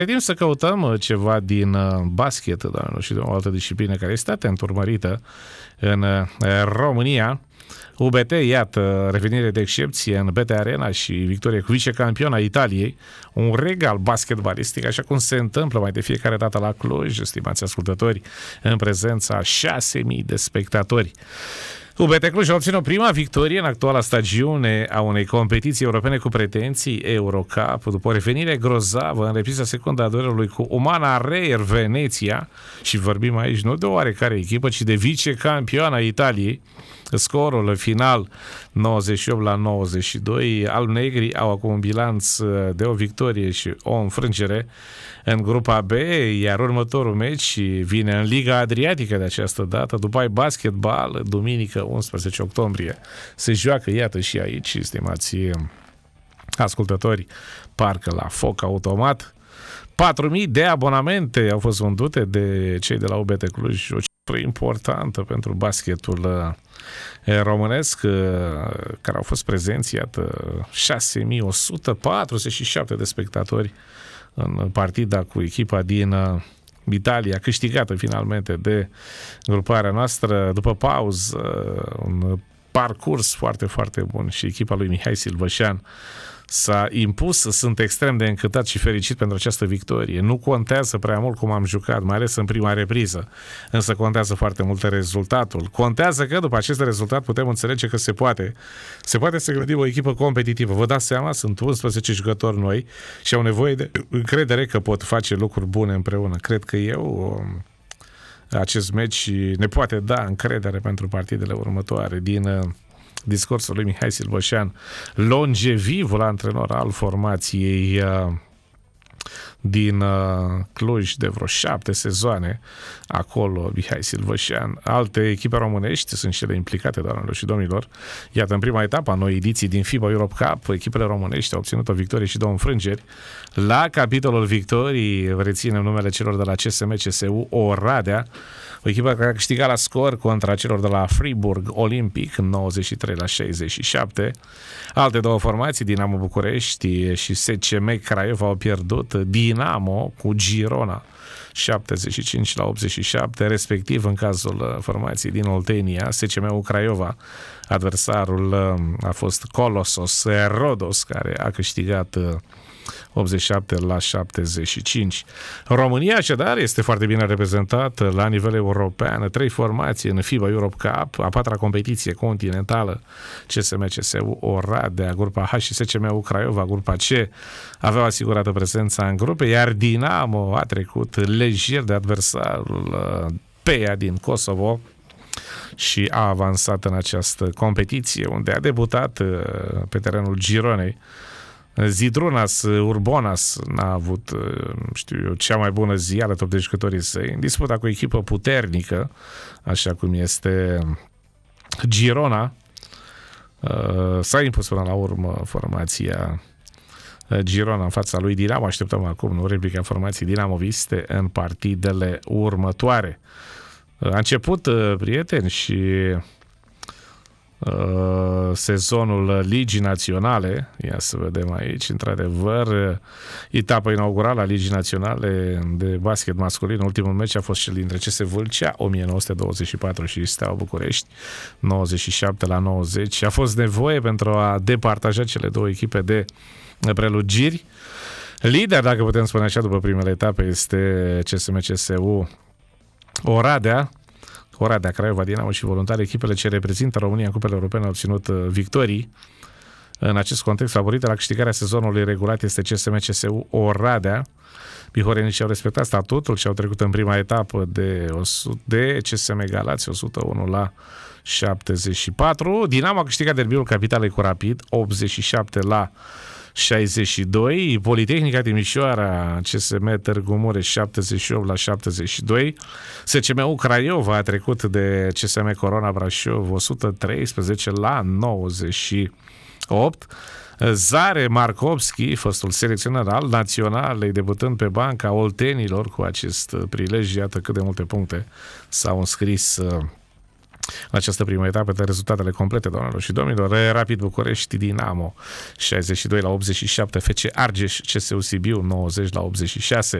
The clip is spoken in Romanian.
Trebuie să căutăm ceva din basket, doamnelor și o altă disciplină care este atent urmărită în România. UBT, iată, revenire de excepție în BT Arena și victorie cu vicecampiona Italiei, un regal basketbalistic, așa cum se întâmplă mai de fiecare dată la Cluj, stimați ascultători, în prezența 6.000 de spectatori. UBT Cluj a obținut prima victorie în actuala stagiune a unei competiții europene cu pretenții Eurocup, după o revenire grozavă în repriza secundă a duelului cu Umana Reyer Veneția, și vorbim aici nu de oarecare echipă, ci de vicecampioana Italiei. Scorul final 98-92, albnegri au acum un bilanț de o victorie și o înfrângere în grupa B, iar următorul meci vine în Liga Adriatică de această dată, Dubai Basketball, duminică 11 octombrie. Se joacă, iată, și aici, stimați ascultători, parcă la foc automat. 4.000 de abonamente au fost vândute de cei de la UBT Cluj, o cifră importantă pentru basketul românesc, care au fost prezenți, iată, 6.147 de spectatori în partida cu echipa din Italia, câștigată finalmente de gruparea noastră. După pauză, un parcurs foarte, foarte bun și echipa lui Mihai Silvășan s-a impus. Sunt extrem de încântat și fericit pentru această victorie. Nu contează prea mult cum am jucat, mai ales în prima repriză, însă contează foarte mult rezultatul. Contează că după acest rezultat putem înțelege că se poate să gândim o echipă competitivă. Vă dați seama, sunt 11 jucători noi și au nevoie de încredere că pot face lucruri bune împreună. Cred că acest meci ne poate da încredere pentru partidele următoare. Din discursul lui Mihai Silvășan, longevivul antrenor al formației din Cluj de vreo 7 sezoane, acolo Mihai Silvășan. Alte echipe românești sunt cele implicate, doamnelor și domnilor. Iată, în prima etapă a noii ediții din FIBA Europe Cup, echipele românești au obținut o victorie și 2 înfrângeri. La capitolul victorii reținem numele celor de la CSM CSU Oradea, o echipă care a câștigat la scor contra celor de la Fribourg Olympic 93-67. Alte 2 formații, Dinamo București și SCM Craiova, au pierdut. Dinamo cu Girona 75-87, respectiv în cazul formației din Oltenia, SCM Craiova, adversarul a fost Colossos Rodos, care a câștigat 87-75. România, așadar, este foarte bine reprezentată la nivel european. 3 formații în FIBA Europe Cup, a 4-a competiție continentală, CSM CSU Oradea, grupa H și SCM Craiova, grupa C, aveau asigurată prezența în grupe, iar Dinamo a trecut lejer de adversarul PEA din Kosovo și a avansat în această competiție, unde a debutat pe terenul Gironei. Zidrunas Urbonas n-a avut, cea mai bună zi alături de jucătorii săi, în disputa cu o echipă puternică, așa cum este Girona. S-a impus până la urmă formația Girona în fața lui Dinamo. Așteptăm acum replica formației dinamoviste în partidele următoare. A început, prieteni, și sezonul Ligii Naționale. Ia să vedem aici, într-adevăr, etapa inaugurală a Ligii Naționale de basket masculin. Ultimul meci a fost cel dintre CS Vâlcea 1924 și Steaua București 97-90. A fost nevoie pentru a departaja cele 2 echipe de prelugiri. Lider, dacă putem spune așa, după primele etape este CSM CSU Oradea, Craiova, Dinamo și Voluntari, echipele ce reprezintă România în cupele europene, au obținut victorii. În acest context, favorită la câștigarea sezonului regulat este CSM CSU Oradea. Bihorenicii au respectat statutul și au trecut în prima etapă de CSM Galați 101-74. Dinamo a câștigat derbiul capitalei cu Rapid 87-62. Politehnica Timișoara, CSM Târgu Mureș 78-72. SCM Craiova a trecut de CSM Corona Brașov 113-98. Zare Markovski, fostul selecționer al naționalei, debutând pe banca oltenilor cu acest prilej, iată cât de multe puncte s-au înscris la această primă etapă de rezultatele complete, doamnelor și domnilor. Rapid București, Dinamo 62-87, FC Argeș, CSU Sibiu 90-86,